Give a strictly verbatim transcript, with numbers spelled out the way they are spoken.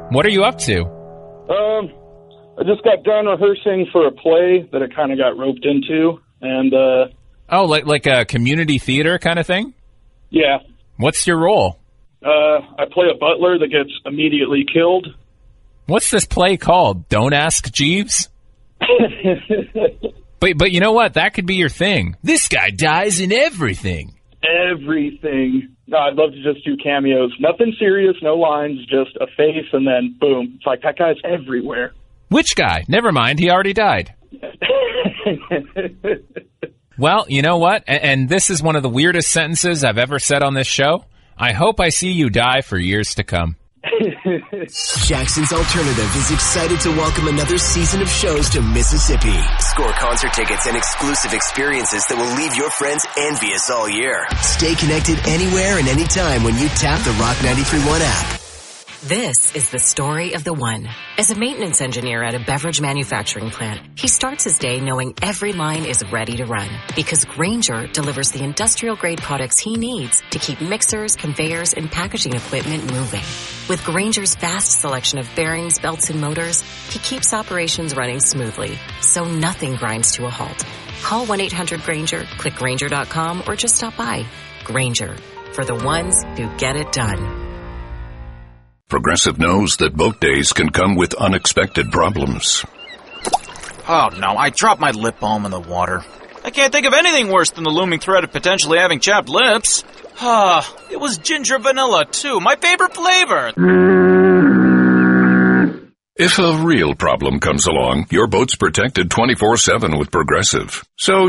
What are you up to? Um, I just got done rehearsing for a play that I kind of got roped into, and, uh... Oh, like like a community theater kind of thing? Yeah. What's your role? Uh, I play a butler that gets immediately killed. What's this play called? Don't Ask Jeeves? but but you know what? That could be your thing. This guy dies in everything. Everything. No, I'd love to just do cameos. Nothing serious, no lines, just a face, and then boom. It's like, that guy's everywhere. Which guy? Never mind, he already died. Well, you know what? And, and this is one of the weirdest sentences I've ever said on this show. I hope I see you die for years to come. Jackson's Alternative is excited to welcome another season of shows to Mississippi. Score concert tickets and exclusive experiences that will leave your friends envious all year. Stay connected anywhere and anytime when you tap the Rock ninety-three point one app. This is the story of the one. As a maintenance engineer at a beverage manufacturing plant, he starts his day knowing every line is ready to run because Grainger delivers the industrial-grade products he needs to keep mixers, conveyors, and packaging equipment moving. With Grainger's vast selection of bearings, belts, and motors, he keeps operations running smoothly, so nothing grinds to a halt. Call one eight hundred Grainger, click Grainger dot com, or just stop by. Grainger, for the ones who get it done. Progressive knows that boat days can come with unexpected problems. Oh, no, I dropped my lip balm in the water. I can't think of anything worse than the looming threat of potentially having chapped lips. Ah, it was ginger vanilla, too, my favorite flavor. If a real problem comes along, your boat's protected twenty-four seven with Progressive. So